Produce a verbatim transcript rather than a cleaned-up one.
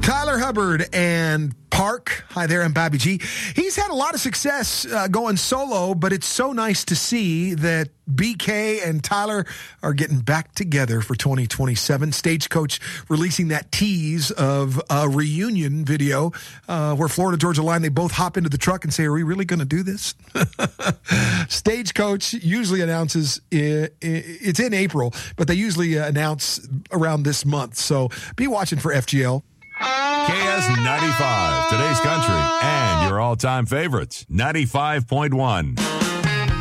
Tyler Hubbard and Park. Hi there, I'm Bobby G. He's had a lot of success uh, going solo, but it's so nice to see that B K and Tyler are getting back together for twenty twenty-seven. Stagecoach releasing that tease of a reunion video uh, where Florida Georgia Line, they both hop into the truck and say, are we really going to do this? Stagecoach usually announces, uh, it's in April, but they usually announce around this month. So be watching for F G L. K S ninety-five, today's country, and your all-time favorites, ninety-five point one.